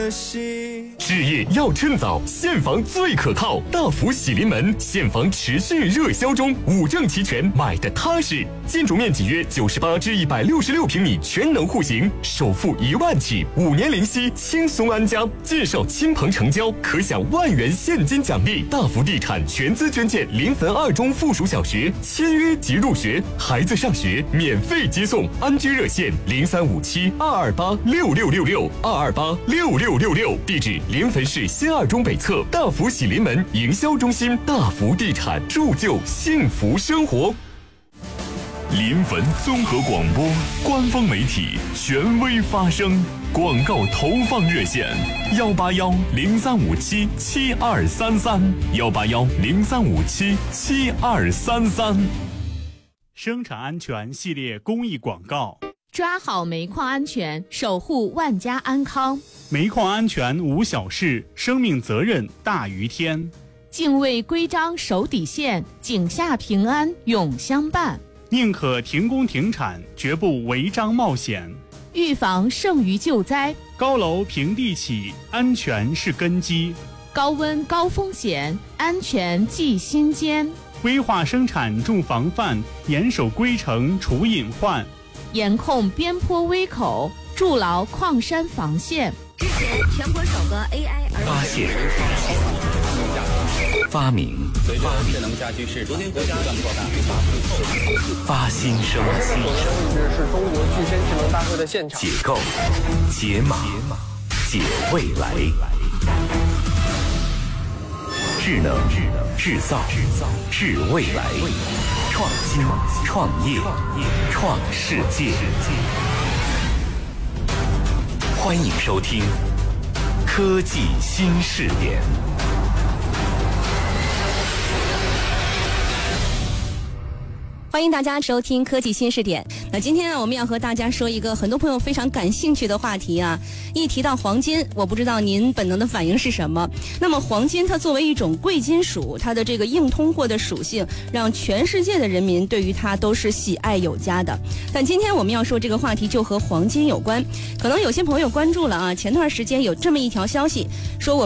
置业要趁早，现房最可靠。大福喜临门，现房持续热销中，5证齐全，买的踏实。建筑面积约98至166平米，全能户型，首付1万起，5年零息，轻松安家。介绍亲朋成交，可享1万元现金奖励。大福地产全资捐建临汾2中附属小学，签约即入学，孩子上学免费接送。安居热线035722826666，2286666，地址临汾市新2中北侧大福喜临门营销中心。大福地产，铸就幸福生活。 临汾综合广播官方媒体，权威发声。广告投放热线：181-0357-7233，181-0357-7233。 生产安全系列公益广告。 抓好煤矿安全，守护万家安康。 煤矿安全无小事，生命责任大于天。 敬畏规章守底线，井下平安永相伴。 宁可停工停产，绝不违章冒险。 预防胜于救灾。 高楼平地起，安全是根基。 高温高风险，安全记心间。 规划生产重防范，严守规程除隐患。 严控边坡危口，筑牢矿山防线。 之前全国首个 AI 发现、发明、 随着智能家居市场的不断扩大， 发新生、 是中国具身智能大会的现场。 解构、解码、解未来。智能、制造、智未来。创新、创业、创世界。欢迎收听科技新视点。 欢迎大家收听科技新视点。那今天我们要和大家说一个很多朋友非常感兴趣的话题啊。一提到黄金，我不知道您本能的反应是什么。那么黄金它作为一种贵金属，它的这个硬通货的属性，让全世界的人民对于它都是喜爱有加的。但今天我们要说这个话题就和黄金有关，可能有些朋友关注了啊。前段时间有这么一条消息，说